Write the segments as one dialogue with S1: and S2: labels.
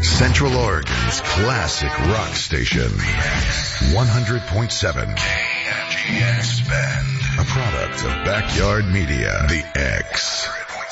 S1: Central Oregon's classic rock station. 100.7 KNGX Bend. A product of Backyard Media. The X.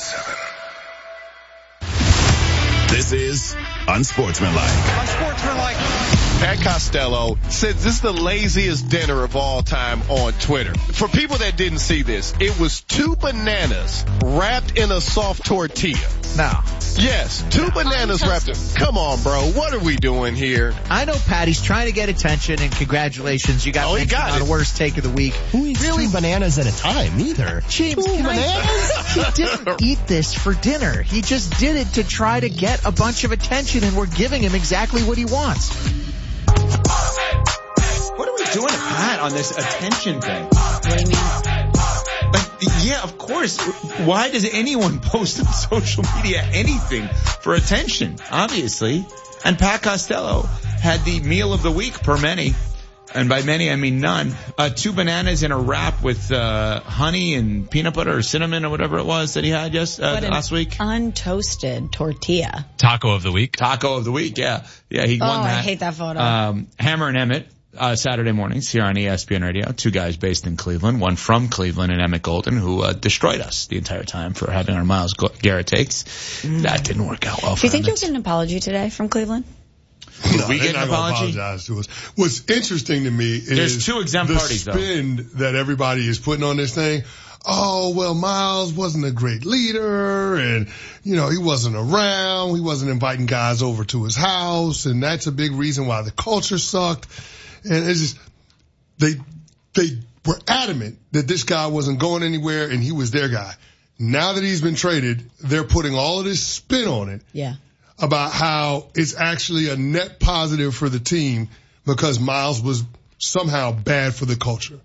S2: This is Unsportsmanlike.
S3: Unsportsmanlike. Pat Costello said this is the laziest dinner of all time on Twitter. For people that didn't see this, it was 2 bananas wrapped in a soft tortilla.
S4: No.
S3: Yes, 2 bananas wrapped in. Come on, bro. What are we doing here?
S4: I know Patty's trying to get attention, and congratulations. You got mentioned on the worst take of the week.
S5: Who eats 2 bananas at a time either?
S4: James, he didn't eat this for dinner. He just did it to try to get a bunch of attention, and we're giving him exactly what he wants.
S6: What are we doing to Pat on this attention thing? What do you mean? Yeah, of course. Why does anyone post on social media anything for attention? Obviously. And Pat Costello had the meal of the week per many. And by many, I mean none. 2 bananas in a wrap with honey and peanut butter or cinnamon or whatever it was that he had last week.
S7: Untoasted tortilla.
S8: Taco of the week.
S6: Taco of the week, yeah. Yeah, he won that.
S7: I hate that photo.
S6: Hammer and Emmett, Saturday mornings here on ESPN Radio. 2 guys based in Cleveland. One from Cleveland, and Emmett Golden, who destroyed us the entire time for having our Myles Garrett takes. That didn't work out well for
S7: Do you think
S6: Emmett.
S7: you'll get an apology today from Cleveland?
S9: No,
S6: we get an apology?
S9: Apologize to us. What's interesting to me is
S6: there's 2 exempt
S9: the
S6: parties,
S9: spin that everybody is putting on this thing. Oh, well, Myles wasn't a great leader, and, he wasn't around. He wasn't inviting guys over to his house, and that's a big reason why the culture sucked. And it's just, they were adamant that this guy wasn't going anywhere, and he was their guy. Now that he's been traded, they're putting all of this spin on it.
S7: Yeah.
S9: About how it's actually a net positive for the team because Myles was somehow bad for the culture.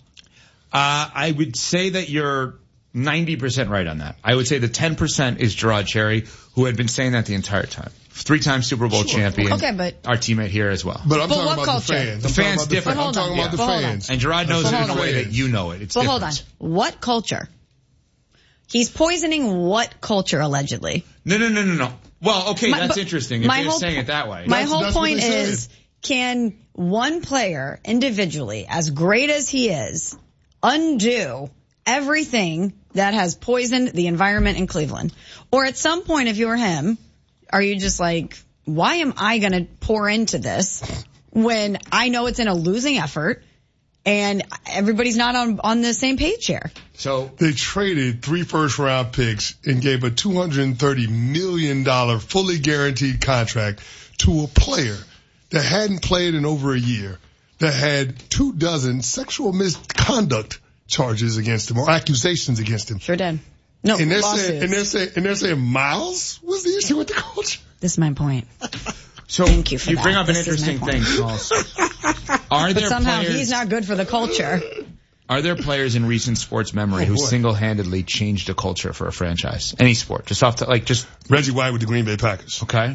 S6: I would say that you're 90% right on that. I would say the 10% is Gerard Cherry, who had been saying that the entire time. 3-time Super Bowl champion.
S7: Okay, but
S6: our teammate here as well.
S9: But I'm
S7: But
S9: talking
S7: what
S9: about
S7: culture?
S9: the fans.
S6: The fans different.
S9: I'm talking about the fans.
S6: And Gerard knows it in a way that you know it. It's different.
S7: hold on. What culture? He's poisoning what culture, allegedly?
S6: No. Well, okay, that's interesting if you're saying it that way.
S7: My whole point is, can one player individually, as great as he is, undo everything that has poisoned the environment in Cleveland? Or at some point, if you're him, are you just like, why am I going to pour into this when I know it's in a losing effort and everybody's not on the same page here?
S9: So they traded 3 first-round picks and gave a $230 million fully guaranteed contract to a player that hadn't played in over a year, that had 24 sexual misconduct charges against him or accusations against him.
S7: Sure did. No,
S9: and they're
S7: lawsuits.
S9: they're saying Myles was the issue with the culture.
S7: This is my point.
S6: So
S7: thank you for that.
S6: bring up an
S7: This is my
S6: interesting
S7: point.
S6: thing, Charles. Are there
S7: somehow
S6: players,
S7: he's not good for the culture.
S6: Are there players in recent sports memory who single-handedly changed a culture for a franchise? Any sport, just off the just
S9: Reggie White with the Green Bay Packers.
S6: Okay.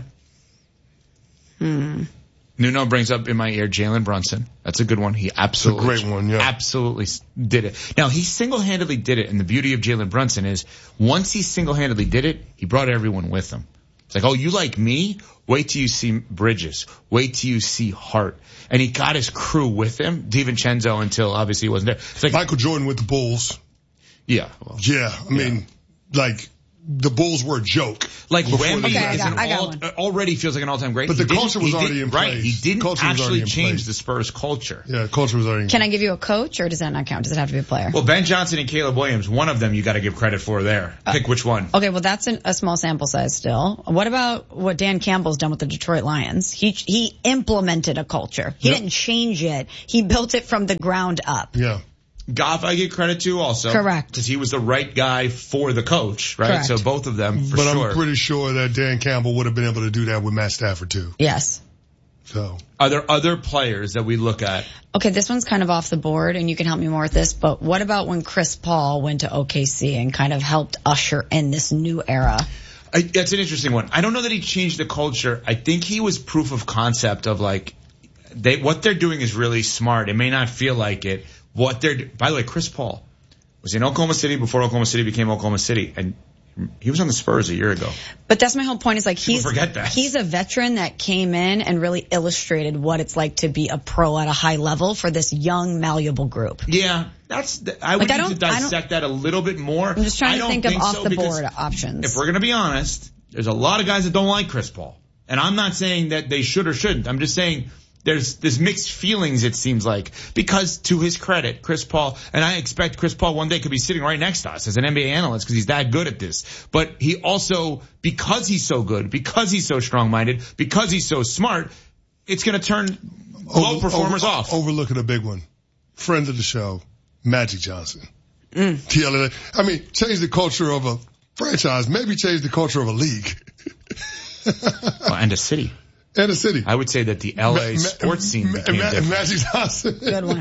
S6: Nuno brings up in my ear Jalen Brunson. That's a good one. He absolutely,
S9: it's a great one, yeah.
S6: Absolutely did it. Now he single-handedly did it, and the beauty of Jalen Brunson is once he single-handedly did it, he brought everyone with him. It's like, oh, you like me? Wait till you see Bridges. Wait till you see Hart. And he got his crew with him, DiVincenzo, until obviously he wasn't there. It's like
S9: Michael Jordan with the Bulls.
S6: Yeah.
S9: Well, I mean, the Bulls were a joke.
S6: Like Wemby
S7: one.
S6: already feels like an all-time great.
S9: But the culture was already in place.
S6: Right. He didn't actually change the Spurs culture.
S9: Yeah, culture was already in place.
S7: Can I give you a coach, or does that not count? Does it have to be a player?
S6: Well, Ben Johnson and Caleb Williams, one of them you got to give credit for there. Pick which one.
S7: Okay, well that's a small sample size still. What about what Dan Campbell's done with the Detroit Lions? He implemented a culture. He didn't change it. He built it from the ground up.
S9: Yeah.
S6: Goff, I give credit to also.
S7: Correct.
S6: Because he was the right guy for the coach, right?
S7: Correct.
S6: So both of them, for
S9: but
S6: sure.
S9: I'm pretty sure that Dan Campbell would have been able to do that with Matt Stafford too.
S7: Yes.
S9: So.
S6: Are there other players that we look at?
S7: Okay, this one's kind of off the board, and you can help me more with this, but what about when Chris Paul went to OKC and kind of helped usher in this new era?
S6: That's an interesting one. I don't know that he changed the culture. I think he was proof of concept of what they're doing is really smart. It may not feel like it. By the way, Chris Paul was in Oklahoma City before Oklahoma City became Oklahoma City, and He was on the Spurs a year ago.
S7: But that's my whole point is like
S6: Forget that.
S7: he's a veteran that came in and really illustrated what it's like to be a pro at a high level for this young, malleable group.
S6: Yeah, I would need to dissect that a little bit more.
S7: I'm just trying to think of off the board options.
S6: If we're going to be honest, there's a lot of guys that don't like Chris Paul. And I'm not saying that they should or shouldn't. I'm just saying there's mixed feelings, it seems like, because to his credit, Chris Paul, and I expect Chris Paul one day could be sitting right next to us as an NBA analyst because he's that good at this. But he also, because he's so good, because he's so strong-minded, because he's so smart, it's going to turn low performers off.
S9: Overlooking a big one. Friend of the show, Magic Johnson. Change the culture of a franchise, maybe change the culture of a league.
S6: And a city.
S9: And a city.
S6: I would say that the LA sports scene became different.
S9: Magic Johnson.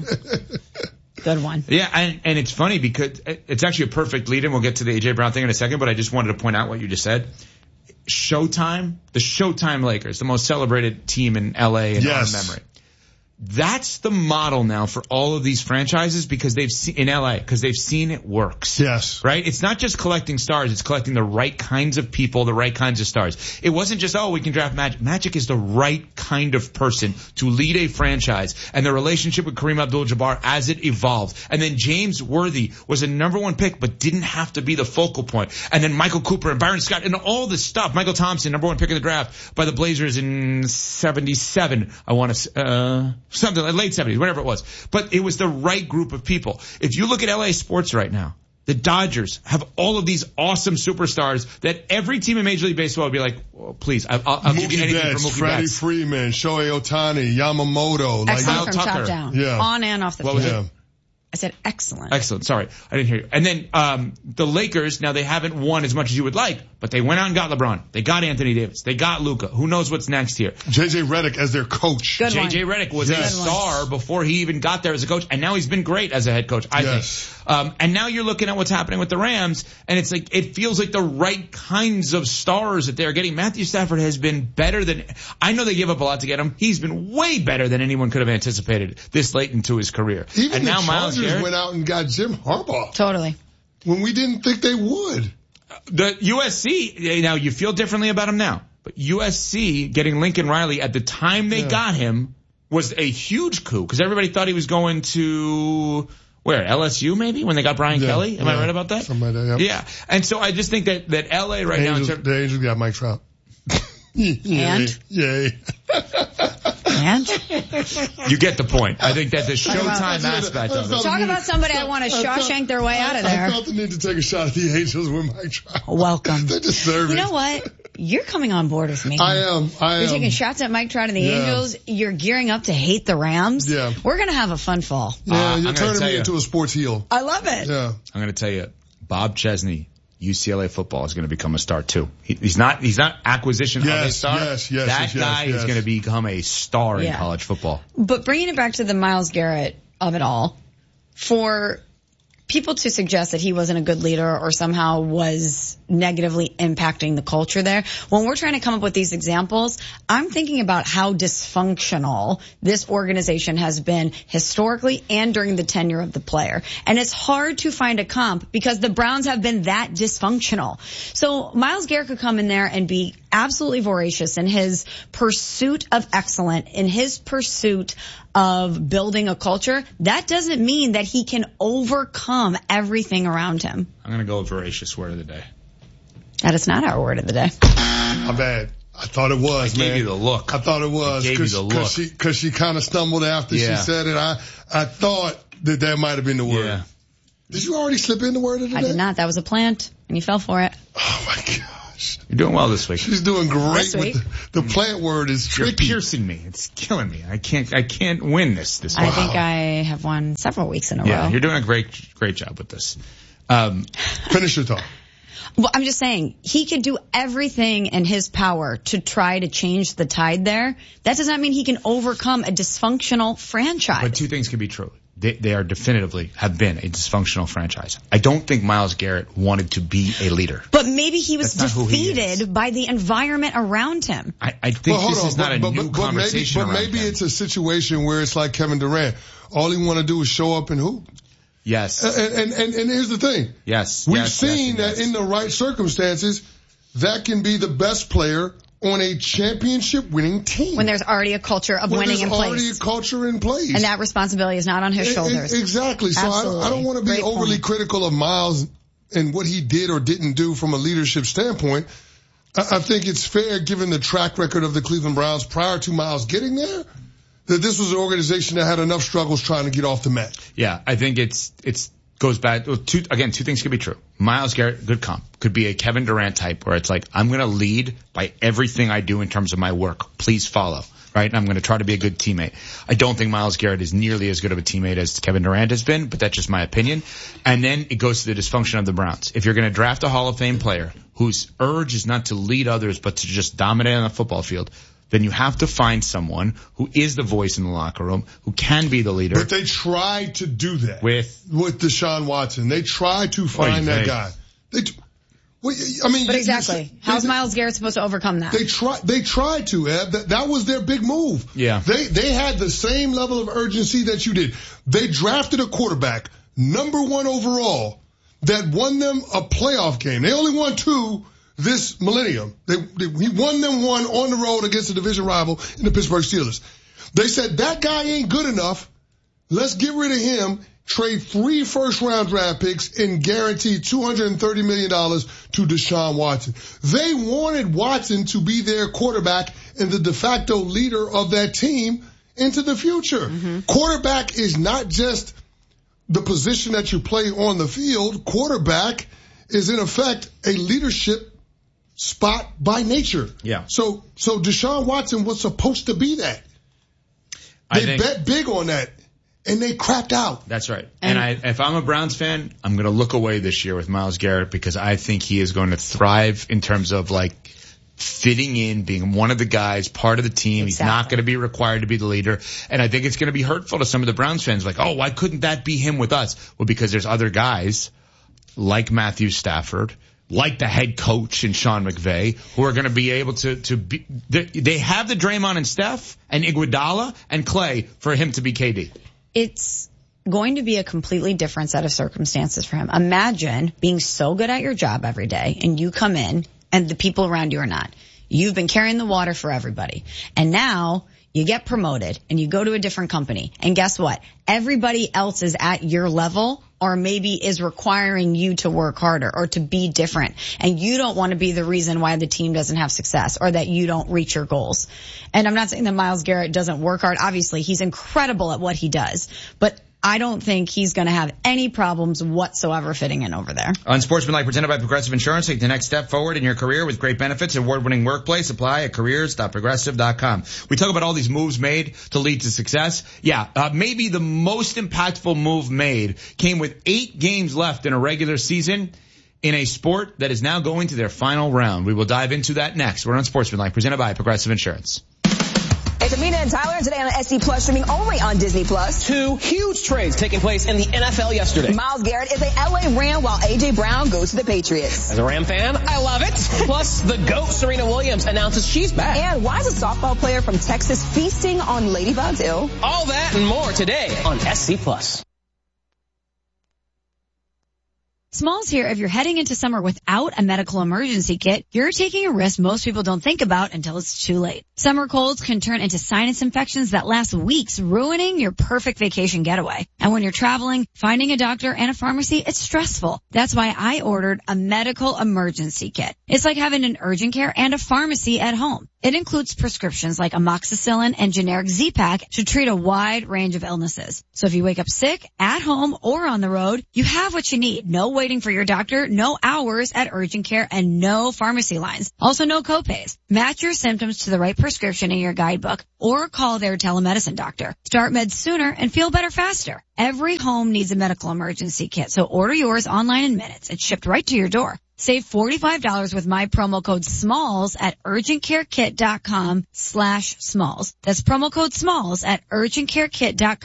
S7: Good one.
S6: Yeah, and it's funny because it's actually a perfect lead-in. We'll get to the A.J. Brown thing in a second, but I just wanted to point out what you just said. Showtime, the Showtime Lakers, the most celebrated team in LA in our memory. That's the model now for all of these franchises because they've seen in LA because they've seen it works.
S9: Yes.
S6: Right? It's not just collecting stars, it's collecting the right kinds of people, the right kinds of stars. It wasn't just, we can draft Magic. Magic is the right kind of person to lead a franchise, and the relationship with Kareem Abdul-Jabbar as it evolved. And then James Worthy was a number one pick but didn't have to be the focal point. And then Michael Cooper and Byron Scott and all this stuff. Michael Thompson, number one pick in the draft by the Blazers in 77. I want to something like late 70s, whatever it was. But it was the right group of people. If you look at LA sports right now, the Dodgers have all of these awesome superstars that every team in Major League Baseball would be like, please, I'll give you anything for Mookie
S9: Freddie
S6: Betts.
S9: Freeman, Shohei Ohtani, Yamamoto.
S7: Excellent from
S6: Tucker.
S7: top down.
S9: Yeah.
S7: On and off the field.
S9: Yeah.
S7: I said excellent.
S6: Excellent. Sorry, I didn't hear you. And then the Lakers, now they haven't won as much as you would like, but they went out and got LeBron. They got Anthony Davis. They got Luka. Who knows what's next here?
S9: JJ Redick as their coach.
S7: Good
S6: JJ Redick was a star before he even got there as a coach, and now he's been great as a head coach, I think. And now you're looking at what's happening with the Rams, and it's like it feels like the right kinds of stars that they're getting. Matthew Stafford has been better than I know they give up a lot to get him. He's been way better than anyone could have anticipated this late into his career.
S9: Even
S6: and
S9: the
S6: now Myles
S9: Chargers
S6: Garrett
S9: went out and got Jim Harbaugh.
S7: Totally.
S9: When we didn't think they would.
S6: The USC, now you feel differently about him now, but USC getting Lincoln Riley at the time they got him was a huge coup because everybody thought he was going to where? LSU maybe when they got Brian Kelly? Am I right about that?
S9: Something like that,
S6: Yeah. And so I just think that LA right now.
S9: The Angels got Mike Trout.
S7: And?
S9: Yay.
S7: And?
S6: You get the point. I think that the Showtime aspect of it.
S7: Talk about somebody I want to Shawshank their way out of there.
S9: I felt the need to take a shot at the Angels with Mike Trout.
S7: Welcome.
S9: They deserve it.
S7: You know what? You're coming on board with me.
S9: I am.
S7: You're taking shots at Mike Trout and the Angels. You're gearing up to hate the Rams.
S9: Yeah.
S7: We're going to have a fun fall.
S9: Yeah, you're turning me into a sports heel.
S7: I love it.
S9: Yeah.
S6: I'm going to tell you, Bob Chesney, UCLA football is going to become a star too. He's not acquisition of a star. That guy is going to become a star in college football.
S7: But bringing it back to the Myles Garrett of it all, for people to suggest that he wasn't a good leader or somehow was negatively impacting the culture there, when we're trying to come up with these examples, I'm thinking about how dysfunctional this organization has been historically and during the tenure of the player. And it's hard to find a comp because the Browns have been that dysfunctional. So Myles Garrett could come in there and be absolutely voracious in his pursuit of excellence, in his pursuit of building a culture. That doesn't mean that he can overcome everything around him.
S6: I'm going to go with voracious word of the day.
S7: That is not our word of the day.
S9: My bad. I thought it was, man.
S6: I gave you the look.
S9: I thought it was. Because she kind of stumbled after she said it. I thought that might have been the word. Yeah. Did you already slip in the word of the day?
S7: I did not. That was a plant, and you fell for it.
S9: Oh, my gosh.
S6: You're doing well this week.
S9: She's doing great. With the plant word is tricky.
S6: You're piercing me. It's killing me. I can't win this week.
S7: I think I have won several weeks in a row.
S6: Yeah, you're doing a great job with this.
S9: Finish your thought.
S7: Well, I'm just saying, he could do everything in his power to try to change the tide there. That does not mean he can overcome a dysfunctional franchise.
S6: But two things can be true. They are definitively have been a dysfunctional franchise. I don't think Myles Garrett wanted to be a leader.
S7: But maybe he was defeated by the environment around him.
S6: I think this is not a new conversation
S9: But maybe it's a situation where it's like Kevin Durant. All he want to do is show up and hoop.
S6: Yes.
S9: And here's the thing.
S6: Yes.
S9: We've seen that in the right circumstances, that can be the best player on a championship winning team.
S7: When there's already a culture of winning in place.
S9: There's already a culture in place.
S7: And that responsibility is not on his shoulders.
S9: Exactly. So I don't want to be overly critical of Miles and what he did or didn't do from a leadership standpoint. I think it's fair, given the track record of the Cleveland Browns prior to Miles getting there, that this was an organization that had enough struggles trying to get off the mat.
S6: Yeah, I think it's goes back to two things could be true. Myles Garrett, good comp, could be a Kevin Durant type where it's like, I'm going to lead by everything I do in terms of my work. Please follow, right? And I'm going to try to be a good teammate. I don't think Myles Garrett is nearly as good of a teammate as Kevin Durant has been, but that's just my opinion. And then it goes to the dysfunction of the Browns. If you're going to draft a Hall of Fame player whose urge is not to lead others but to just dominate on the football field, then you have to find someone who is the voice in the locker room, who can be the leader.
S9: But they tried to do that
S6: with
S9: Deshaun Watson. They tried to find that guy. But
S7: exactly, how's Myles Garrett supposed to overcome that?
S9: They tried to, Eb. That was their big move.
S6: Yeah.
S9: They had the same level of urgency that you did. They drafted a quarterback, number 1 overall, that won them a playoff game. They only won 2 this millennium. He won them 1 on the road against a division rival in the Pittsburgh Steelers. They said, that guy ain't good enough. Let's get rid of him, trade 3 first-round draft picks, and guarantee $230 million to Deshaun Watson. They wanted Watson to be their quarterback and the de facto leader of that team into the future. Mm-hmm. Quarterback is not just the position that you play on the field. Quarterback is, in effect, a leadership spot by nature.
S6: Yeah.
S9: So Deshaun Watson was supposed to be that. They bet big on that, and they crapped out.
S6: That's right. And if I'm a Browns fan, I'm going to look away this year with Myles Garrett because I think he is going to thrive in terms of like fitting in, being one of the guys, part of the team. Exactly. He's not going to be required to be the leader. And I think it's going to be hurtful to some of the Browns fans. Like, oh, why couldn't that be him with us? Well, because there's other guys like Matthew Stafford, like the head coach and Sean McVay, who are going to be able to be, they have the Draymond and Steph and Iguodala and Clay for him to be KD.
S7: It's going to be a completely different set of circumstances for him. Imagine being so good at your job every day and you come in and the people around you are not. You've been carrying the water for everybody. And now you get promoted and you go to a different company. And guess what? Everybody else is at your level or maybe is requiring you to work harder or to be different. And you don't want to be the reason why the team doesn't have success or that you don't reach your goals. And I'm not saying that Myles Garrett doesn't work hard. Obviously, he's incredible at what he does. But I don't think he's going to have any problems whatsoever fitting in over there.
S6: Unsportsmanlike, presented by Progressive Insurance. Take the next step forward in your career with great benefits, award-winning workplace. Apply at careers.progressive.com. We talk about all these moves made to lead to success. Yeah, maybe the most impactful move made came with 8 games left in a regular season in a sport that is now going to their final round. We will dive into that next. We're on Unsportsmanlike, presented by Progressive Insurance.
S8: It's Amina and Tyler today on SC Plus, streaming only on Disney Plus.
S10: 2 huge trades taking place in the NFL yesterday.
S8: Myles Garrett is a LA Ram while A.J. Brown goes to the Patriots.
S10: As a Ram fan, I love it. Plus, the GOAT Serena Williams announces she's back.
S8: And why is a softball player from Texas feasting on ladybugs? Ew.
S10: All that and more today on SC Plus.
S7: Smalls here. If you're heading into summer without a medical emergency kit, you're taking a risk most people don't think about until it's too late. Summer colds can turn into sinus infections that last weeks, ruining your perfect vacation getaway. And when you're traveling, finding a doctor and a pharmacy, it's stressful. That's why I ordered a medical emergency kit. It's like having an urgent care and a pharmacy at home. It includes prescriptions like amoxicillin and generic Z-Pak to treat a wide range of illnesses. So if you wake up sick, at home, or on the road, you have what you need. No waiting for your doctor, no hours at urgent care, and no pharmacy lines. Also no copays. Match your symptoms to the right prescription in your guidebook or call their telemedicine doctor. Start meds sooner and feel better faster. Every home needs a medical emergency kit, so order yours online in minutes. It's shipped right to your door. Save $45 with my promo code SMALLS at urgentcarekit.com/SMALLS. That's promo code SMALLS at urgentcarekit.com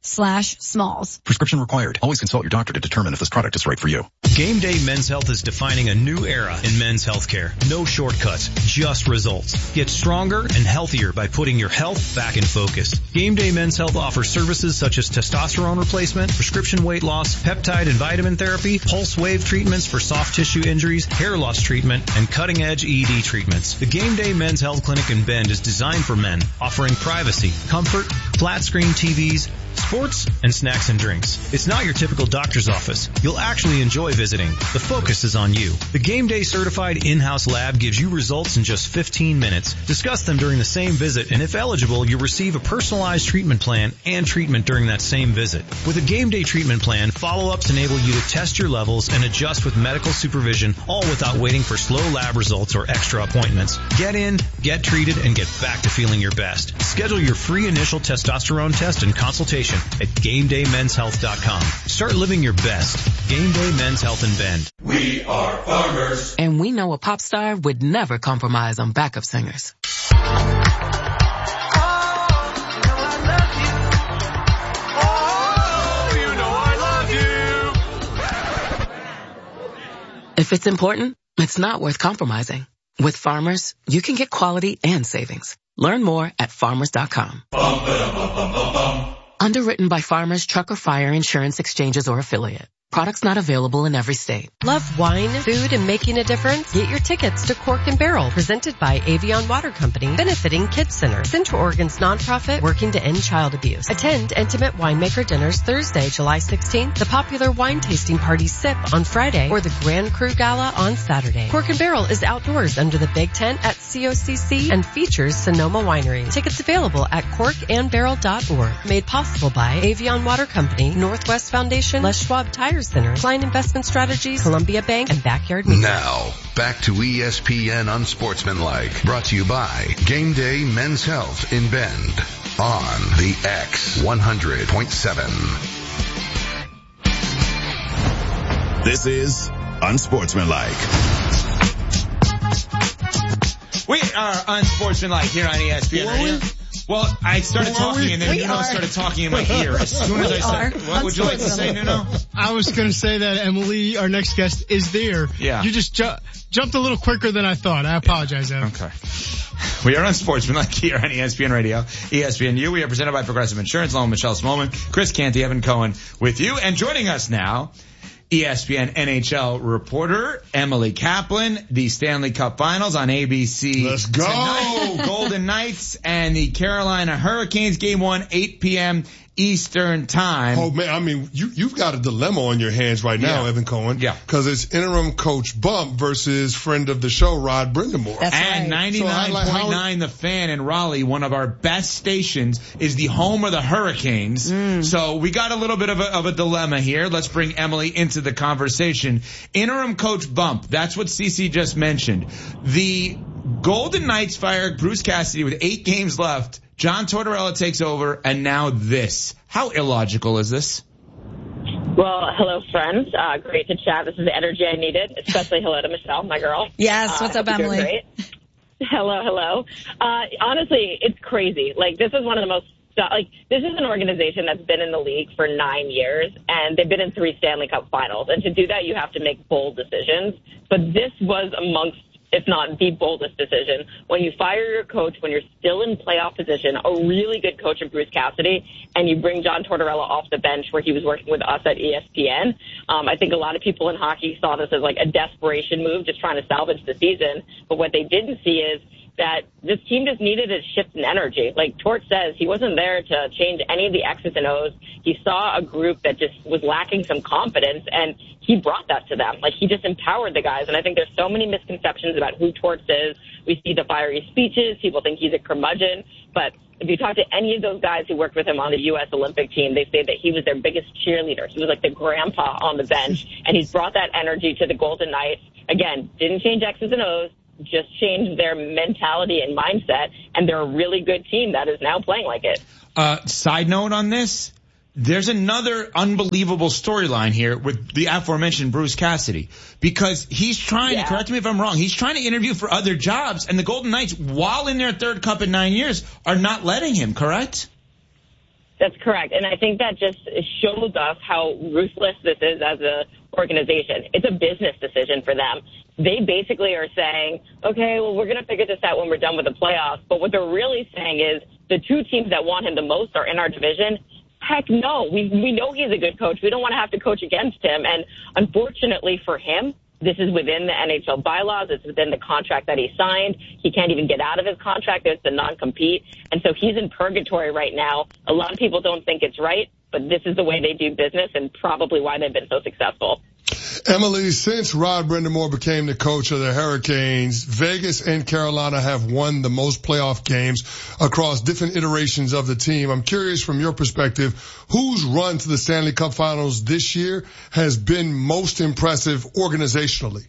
S7: GameDay.com/smalls.
S11: Prescription required. Always consult your doctor to determine if this product is right for you.
S12: Game Day Men's Health is defining a new era in men's healthcare. No shortcuts, just results. Get stronger and healthier by putting your health back in focus. Game Day Men's Health offers services such as testosterone replacement, prescription weight loss, peptide and vitamin therapy, pulse wave treatments for soft tissue injuries, hair loss treatment, and cutting-edge ED treatments. The Game Day Men's Health Clinic in Bend is designed for men, offering privacy, comfort, flat-screen TVs, sports, and snacks and drinks. It's not your typical doctor's office. You'll actually enjoy visiting. The focus is on you. The Game Day certified in-house lab gives you results in just 15 minutes. Discuss them during the same visit, and if eligible, you'll receive a personalized treatment plan and treatment during that same visit. With a Game Day treatment plan, follow-ups enable you to test your levels and adjust with medical supervision, all without waiting for slow lab results or extra appointments. Get in, get treated, and get back to feeling your best. Schedule your free initial testosterone test and consultation at GameDayMen'sHealth.com. Start living your best. Game Day Men's Health in Bend.
S13: We are farmers.
S14: And we know a pop star would never compromise on backup singers. If it's important, it's not worth compromising. With Farmers, you can get quality and savings. Learn more at farmers.com. Underwritten by Farmers Truck or Fire Insurance Exchanges or Affiliate. Products not available in every state.
S15: Love wine, food, and making a difference? Get your tickets to Cork and Barrel, presented by Avion Water Company, benefiting Kids Center, Central Oregon's nonprofit working to end child abuse. Attend intimate winemaker dinners Thursday, July 16th, the popular wine tasting party Sip on Friday, or the Grand Cru Gala on Saturday. Cork and Barrel is outdoors under the big tent at COCC and features Sonoma Winery. Tickets available at corkandbarrel.org. Made possible by Avion Water Company, Northwest Foundation, Les Schwab Tire Center, Klein Investment Strategies, Columbia Bank, and Backyard Media.
S1: Now, back to ESPN Unsportsmanlike, brought to you by Game Day Men's Health in Bend on the X 100.7.
S2: This is Unsportsmanlike.
S6: We are Unsportsmanlike here on ESPN Radio. Well, I started talking and then Nuno started talking in my ear. As soon as I said, what would you like to say, Nuno?
S5: I was going to say that Emily, our next guest, is there.
S6: Yeah.
S5: You just jumped a little quicker than I thought. I apologize, Evan.
S6: Okay. We are Unsportsmanlike here on ESPN Radio, ESPNU. We are presented by Progressive Insurance. Along with Michelle Smallman, Chris Canty, Evan Cohen with you. And joining us now, ESPN NHL reporter Emily Kaplan. The Stanley Cup Finals on ABC.
S9: Let's go!
S6: Tonight, Golden Knights and the Carolina Hurricanes. Game 1, 8 p.m. Eastern Time.
S9: Oh man, I mean, you've got a dilemma on your hands right now, Evan Cohen.
S6: Yeah.
S9: Because it's interim coach Bump versus friend of the show, Rod Brindamore.
S7: That's
S6: and
S7: right.
S6: 99.9 The Fan in Raleigh, one of our best stations, is the home of the Hurricanes. So we got a little bit of a dilemma here. Let's bring Emily into the conversation. Interim coach Bump, that's what CC just mentioned. The Golden Knights fired Bruce Cassidy with 8 games left. John Tortorella takes over, and now this. How illogical is this?
S16: Well, hello, friends. Great to chat. This is the energy I needed, especially hello to Michelle, my girl.
S7: Yes, what's up, Emily?
S16: Great. Hello. Honestly, it's crazy. Like, this is one of the most, this is an organization that's been in the league for 9 years, and they've been in 3 Stanley Cup finals. And to do that, you have to make bold decisions. But this was amongst, if not the boldest decision. When you fire your coach, when you're still in playoff position, a really good coach in Bruce Cassidy, and you bring John Tortorella off the bench where he was working with us at ESPN. I think a lot of people in hockey saw this as like a desperation move, just trying to salvage the season. But what they didn't see is that this team just needed a shift in energy. Like Tort says, he wasn't there to change any of the X's and O's. He saw a group that just was lacking some confidence, and he brought that to them. Like, he just empowered the guys. And I think there's so many misconceptions about who Torts is. We see the fiery speeches. People think he's a curmudgeon. But if you talk to any of those guys who worked with him on the U.S. Olympic team, they say that he was their biggest cheerleader. He was like the grandpa on the bench, and he's brought that energy to the Golden Knights. Again, didn't change X's and O's, just changed their mentality and mindset, and they're a really good team that is now playing like it.
S6: Side note on this, there's another unbelievable storyline here with the aforementioned Bruce Cassidy, because he's trying to, correct me if I'm wrong, he's trying to interview for other jobs, and the Golden Knights, while in their 3rd cup in 9 years, are not letting him, correct?
S16: That's correct. And I think that just shows us how ruthless this is as a organization. It's a business decision for them. They basically are saying, okay, well, we're going to figure this out when we're done with the playoffs. But what they're really saying is the two teams that want him the most are in our division. Heck no. We know he's a good coach. We don't want to have to coach against him. And unfortunately for him, this is within the NHL bylaws. It's within the contract that he signed. He can't even get out of his contract. There's the non-compete. And so he's in purgatory right now. A lot of people don't think it's right, but this is the way they do business and probably why they've been so successful.
S9: Emily, since Rod Brind'Amour became the coach of the Hurricanes, Vegas and Carolina have won the most playoff games across different iterations of the team. I'm curious from your perspective, whose run to the Stanley Cup Finals this year has been most impressive organizationally?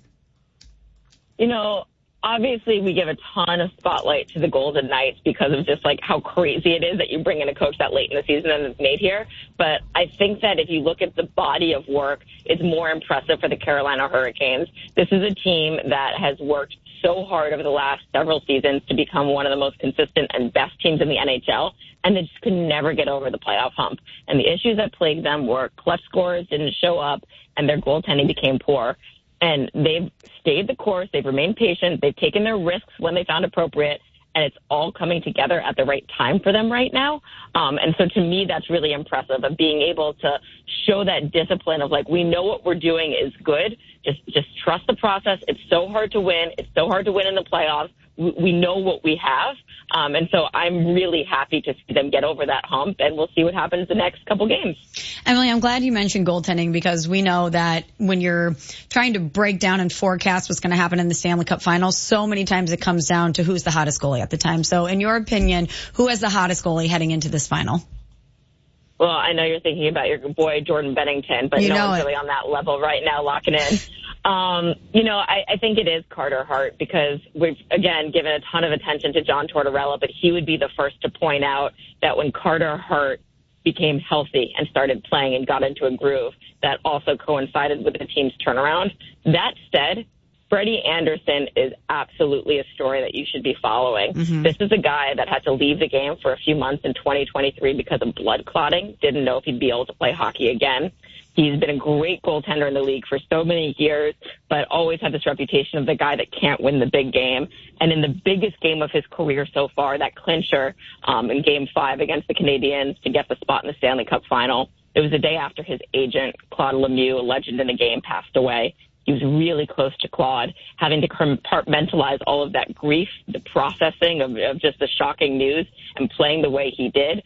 S16: You know, obviously we give a ton of spotlight to the Golden Knights because of just like how crazy it is that you bring in a coach that late in the season and is made here. But I think that if you look at the body of work, it's more impressive for the Carolina Hurricanes. This is a team that has worked so hard over the last several seasons to become one of the most consistent and best teams in the NHL, and they just could never get over the playoff hump. And the issues that plagued them were clutch scorers didn't show up, and their goaltending became poor. And they've stayed the course. They've remained patient. They've taken their risks when they found appropriate. And it's all coming together at the right time for them right now. And so to me, that's really impressive of being able to show that discipline of like, we know what we're doing is good. Just trust the process. It's so hard to win. It's so hard to win in the playoffs. We know what we have. And so I'm really happy to see them get over that hump, and we'll see what happens the next couple games.
S7: Emily, I'm glad you mentioned goaltending because we know that when you're trying to break down and forecast what's going to happen in the Stanley Cup Finals, so many times it comes down to who's the hottest goalie at the time. So in your opinion, who has the hottest goalie heading into this final?
S16: Well, I know you're thinking about your boy, Jordan Bennington, but no one's really on that level right now locking in. I think it is Carter Hart because we've, again, given a ton of attention to John Tortorella, but he would be the first to point out that when Carter Hart became healthy and started playing and got into a groove, that also coincided with the team's turnaround. That said, Freddie Anderson is absolutely a story that you should be following. Mm-hmm. This is a guy that had to leave the game for a few months in 2023 because of blood clotting. Didn't know if he'd be able to play hockey again. He's been a great goaltender in the league for so many years, but always had this reputation of the guy that can't win the big game. And in the biggest game of his career so far, that clincher in Game 5 against the Canadiens to get the spot in the Stanley Cup Final, it was the day after his agent, Claude Lemieux, a legend in the game, passed away. He was really close to Claude, having to compartmentalize all of that grief, the processing of just the shocking news, and playing the way he did.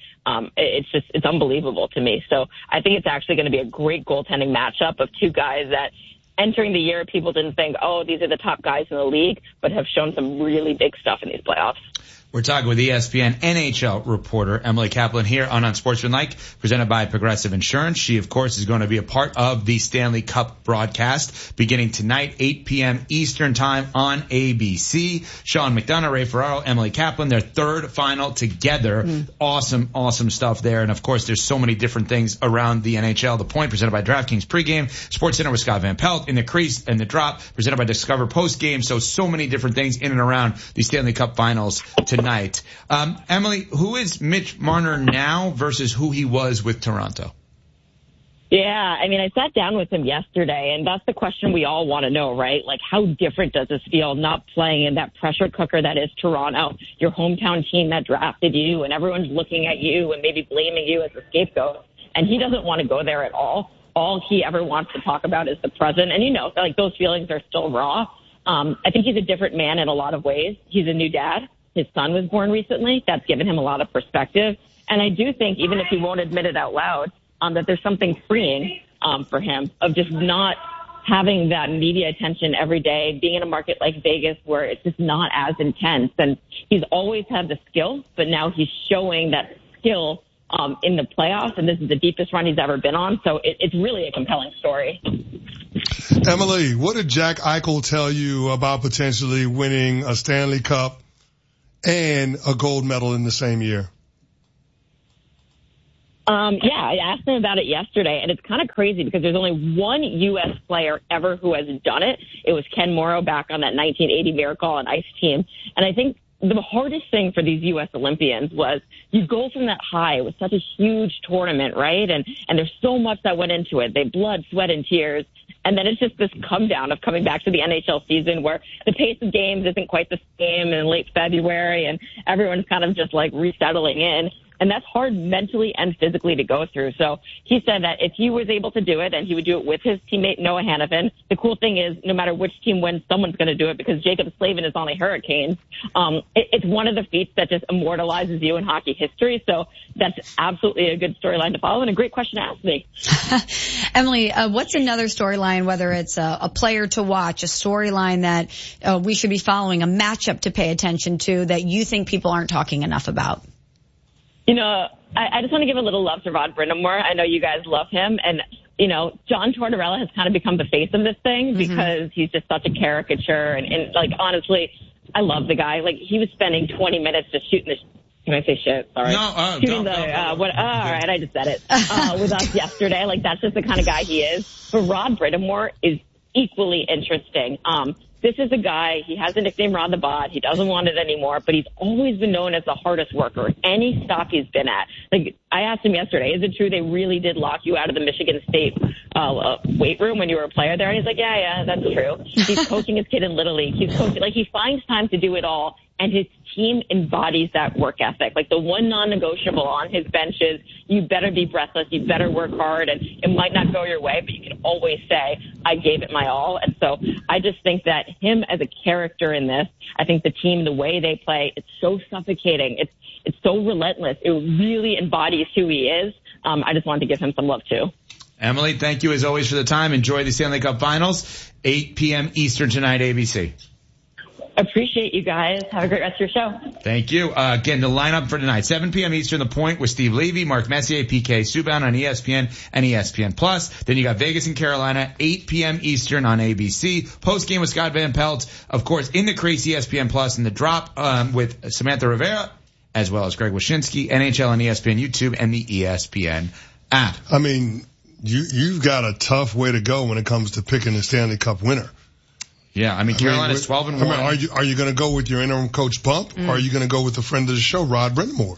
S16: It's unbelievable to me. So I think it's actually going to be a great goaltending matchup of two guys that entering the year, people didn't think, oh, these are the top guys in the league, but have shown some really big stuff in these playoffs.
S6: We're talking with ESPN NHL reporter Emily Kaplan here on Unsportsmanlike, presented by Progressive Insurance. She, of course, is going to be a part of the Stanley Cup broadcast beginning tonight, 8 p.m. Eastern Time on ABC. Sean McDonough, Ray Ferraro, Emily Kaplan, their third final together. Awesome stuff there. And, of course, there's so many different things around the NHL. The Point, presented by DraftKings pregame. SportsCenter with Scott Van Pelt. In the Crease and the Drop, presented by Discover postgame. So many different things in and around the Stanley Cup finals tonight. Emily, who is Mitch Marner now versus who he was with Toronto?
S16: Yeah, I mean, I sat down with him yesterday, and that's the question we all want to know, right? Like, how different does this feel not playing in that pressure cooker that is Toronto, your hometown team that drafted you, and everyone's looking at you and maybe blaming you as a scapegoat, and he doesn't want to go there at all. All he ever wants to talk about is the present, and like those feelings are still raw. I think he's a different man in a lot of ways. He's a new dad. His son was born recently. That's given him a lot of perspective. And I do think, even if he won't admit it out loud, that there's something freeing for him of just not having that media attention every day, being in a market like Vegas where it's just not as intense. And he's always had the skill, but now he's showing that skill in the playoffs, and this is the deepest run he's ever been on. So it's really a compelling story.
S9: Emily, what did Jack Eichel tell you about potentially winning a Stanley Cup and a gold medal in the same year?
S16: I asked him about it yesterday, and it's kind of crazy because there's only one U.S. player ever who has done it. It was Ken Morrow back on that 1980 Miracle on Ice team. And I think the hardest thing for these U.S. Olympians was you go from that high. It was such a huge tournament, right? And there's so much that went into it. They blood, sweat, and tears. And then it's just this come down of coming back to the NHL season where the pace of games isn't quite the same in late February and everyone's kind of just like resettling in. And that's hard mentally and physically to go through. So he said that if he was able to do it, and he would do it with his teammate Noah Hannafin. The cool thing is, no matter which team wins, someone's going to do it because Jacob Slavin is on the Hurricanes. It's one of the feats that just immortalizes you in hockey history. So that's absolutely a good storyline to follow and a great question to ask me.
S7: Emily, what's another storyline, whether it's a player to watch, a storyline that we should be following, a matchup to pay attention to that you think people aren't talking enough about?
S16: You know, I just want to give a little love to Rod Brind'Amour. I know you guys love him. And, you know, John Tortorella has kind of become the face of this thing because he's just such a caricature. And like, honestly, I love the guy. Like, he was spending 20 minutes just shooting the can I say shit? Sorry.
S6: No,
S16: shooting all right, I just said it. With us yesterday. Like, that's just the kind of guy he is. But Rod Brind'Amour is equally interesting. This is a guy, he has the nickname Rod the Bot. He doesn't want it anymore, but he's always been known as the hardest worker. Any stop he's been at. Like, I asked him yesterday, is it true they really did lock you out of the Michigan State weight room when you were a player there? And he's like, yeah, that's true. He's coaching his kid in Little League. He's coaching, like, he finds time to do it all, and his team embodies that work ethic. Like, the one non-negotiable on his bench is you better be breathless, you better work hard, and it might not go your way, but you can always say, I gave it my all. And so I just think that him as a character in this, I think the team, the way they play, it's so suffocating. It's so relentless. It really embodies who he is. I just wanted to give him some love too.
S6: Emily, thank you as always for the time. Enjoy the Stanley Cup Finals, 8 p.m. Eastern tonight, ABC.
S16: Appreciate you guys. Have a great rest of your show.
S6: Thank you. Again, the lineup for tonight, 7 p.m. Eastern, The Point with Steve Levy, Mark Messier, PK Subban on ESPN and ESPN Plus. Then you got Vegas and Carolina, 8 p.m. Eastern on ABC. Post game with Scott Van Pelt, of course, in the Crease, ESPN Plus, and The Drop with Samantha Rivera, as well as Greg Wyshynski, NHL on ESPN YouTube and the ESPN app.
S9: I mean, you've got a tough way to go when it comes to picking the Stanley Cup winner.
S6: Yeah, I mean, Carolina's 12-1.
S9: Are you going to go with your interim coach Bump, or are you going to go with the friend of the show, Rod Brind'Amour?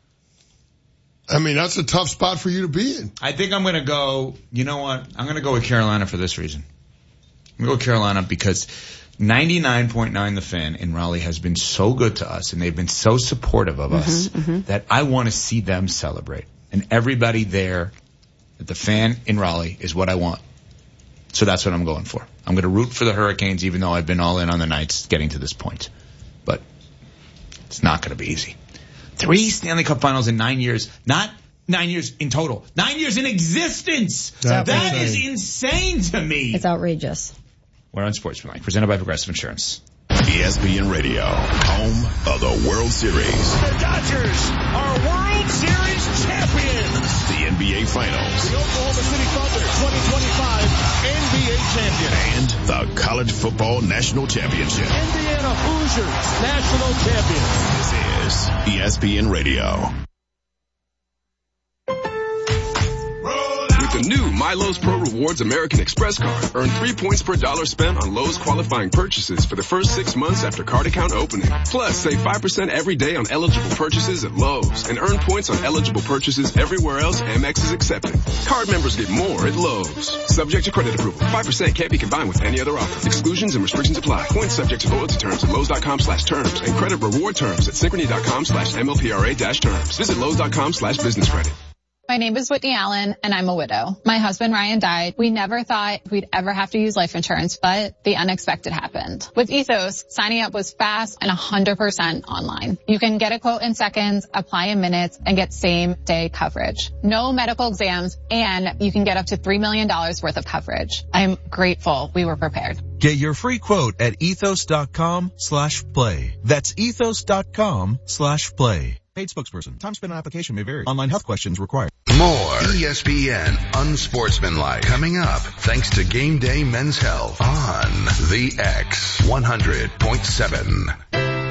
S9: I mean, that's a tough spot for you to be in.
S6: I think I'm going to go, you know what? I'm going to go with Carolina for this reason. I'm going to go Carolina because 99.9 The Fan in Raleigh has been so good to us, and they've been so supportive of us that I want to see them celebrate. And everybody there at The Fan in Raleigh is what I want. So that's what I'm going for. I'm going to root for the Hurricanes, even though I've been all in on the Knights getting to this point. But it's not going to be easy. 3 Stanley Cup Finals in 9 years. Not 9 years in total. 9 years in existence. That is insane to me.
S7: It's outrageous.
S6: We're on Sportsmanlike, presented by Progressive Insurance.
S2: ESPN Radio, home of the World Series.
S13: The Dodgers are World Series champions.
S2: The NBA Finals.
S13: The Oklahoma City Thunder 2025 NBA champion.
S2: And the College Football National Championship.
S13: Indiana Hoosiers national champions.
S2: This is ESPN Radio.
S17: The new MyLowe's Pro Rewards American Express card. Earn 3 points per dollar spent on Lowe's qualifying purchases for the first 6 months after card account opening. Plus, save 5% every day on eligible purchases at Lowe's and earn points on eligible purchases everywhere else Amex is accepted. Card members get more at Lowe's. Subject to credit approval. 5% can't be combined with any other offer. Exclusions and restrictions apply. Points subject to loyalty terms at Lowe's.com/terms and credit reward terms at Synchrony.com/MLPRA-terms. Visit Lowe's.com/business credit.
S18: My name is Whitney Allen, and I'm a widow. My husband, Ryan, died. We never thought we'd ever have to use life insurance, but the unexpected happened. With Ethos, signing up was fast and 100% online. You can get a quote in seconds, apply in minutes, and get same-day coverage. No medical exams, and you can get up to $3 million worth of coverage. I'm grateful we were prepared.
S19: Get your free quote at ethos.com/play. That's ethos.com/play. Paid spokesperson. Time spent on application may vary. Online health questions required.
S1: More ESPN Unsportsmanlike coming up thanks to Game Day Men's Health on the X 100.7.